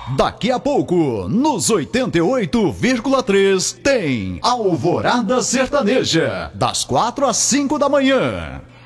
Daqui a pouco, nos 88,3, tem Alvorada Sertaneja, das 4 às 5 da manhã.